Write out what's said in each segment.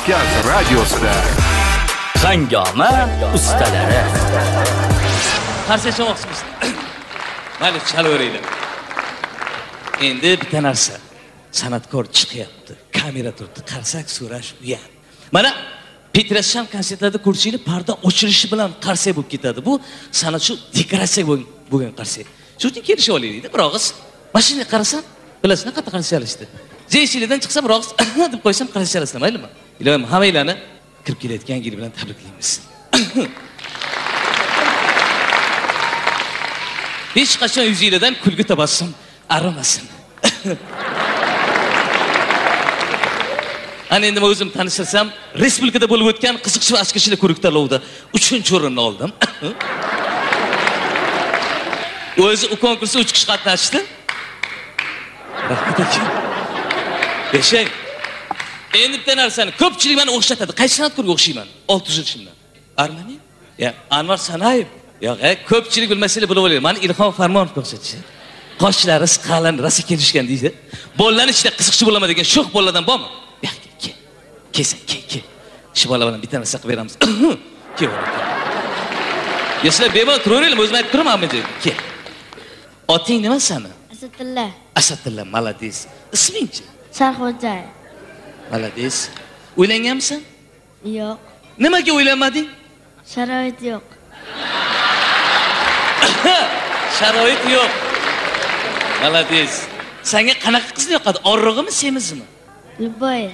Markaz radiosida Hangoma ustalari. Qarshi chamoqchimiz. Mayli, chalaveraylik. Endi bitta narsa. San'atkor chiqyapti. Kamera turibdi. Qarsak so'rash u ham. Mana Petrasham konsertlarda ko'rishinglar parda ochilishi bilan qarsak bo'lib ketadi. Bu san'atchi dekoratsiya bo'lgan qarsak. Shuning uchun kelishib olaylik. Bir og'iz mashinaga qarasam, bilasizmi qanaqa qarsak chalishdi. Jeyshilidan chiqsam bir og'iz deb qo'ysam qarsak chalasizlar, maylimi? Ilohim hammanglarni kirib kelayotgan yil bilan tabriklaymiz. Hech qachon yuzingizdan kulgi tabassum arimasin. Ana endi men o'zim tanishtirsam, respublikada bo'lib o'tgan qiziqchi va ochko'chili ko'rik-tanlovda 3-o'rinni oldim. O'zi u konkursda 3 kishi qatnashdi. Rahmat aka. Yashang. Endi bitta narsani ko'pchilik meni o'xshatadi. Qaysi san'atkorga o'xshayman? 600 yoshimdan. Armaniya? Ya, Anvar Sanayev. Yo'q, ko'pchilik bilmasanglar bilib olaylik. Meni Ilhom Farmonovga o'xshatdi. Qoshlari qalin, rasa kelishgan deydi. Bolalarning ichida qiziqchi bo'laman degan sho'x bolalardan bormi? Kelsan, kel. Shu bola bilan bitta narsa qilib beramiz. Kel. Yoshlar bemalol turaveringlar, o'zim aytib turaman men. Kel. Oting nima sani? Asadilla. Asadilla, malades. Isming-chi? Sarxo'jayev. Malades. Uylanganmisan? Yo'q. Nimaga uylanmading? Sharoit yo'q. Sharoit yo'q. Malades. Senga qanaqa qiz yoqadi? Orrig'imi, semizmi? Любая.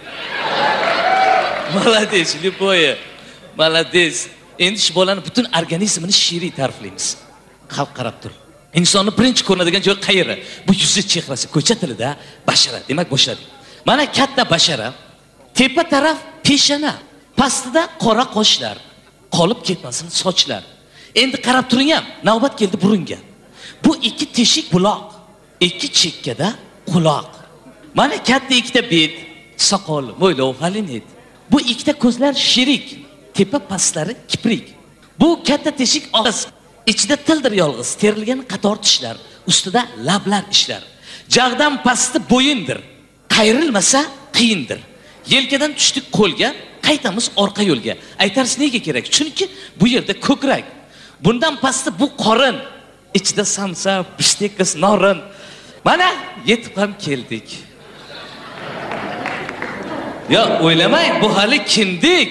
Malades, Любая. Malades. Endi shu bolaning butun organizmini she'riy ta'riflaymiz. Xalq qarab tur. Insonni birinchi ko'rinadigan joy qayeri? Bu yuzi, chehrasi, ko'cha tilida bashara. Demak, boshladik. Mana katta bashara, tepa taraf peshana, pastida qora qoshlar, qolib ketmasin sochlar. Endi qarab turing ham, navbat keldi burunga. Bu ikki teshik buloq, ikki chekkada quloq. Mana katta ikkita bet, soqol, mo'ylov, g'alinit. Bu ikkita ko'zlar shirik, tepa pastlari kiprik. Bu katta teshik og'iz, ichida tildir yolg'iz, terilgan qator tishlar, ustida lablar ishlar. Jag'dan pasti bo'yindir. Qayrilmasa qiyindir. Yelkadan tushdik qo'lga, qaytamiz orqa yo'lga. Aytarsiz nega kerak? Chunki bu yerda ko'krak. Bundan pasti bu qorin. Ichida samsa, bishtekis, norin. Mana yetib ham keldik. Ya o'ylamang, bu hali kindik.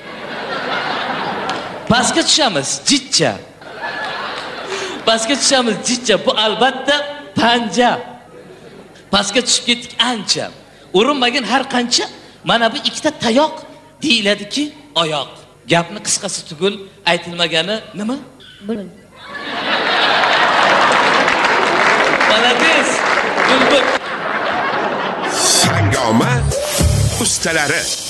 Pastga tushamiz, jitcha. Pastga tushamiz, jitcha. Bu albatta panja. Pastga tushib ketdik ancha. Urinmagan har qancha mana bu ikkita tayoq deyiladiki oyoq. Gapni qisqasi tugul, aytilmagani nima? Bulbul. Malades. Bulbul. Hangoma ustalari.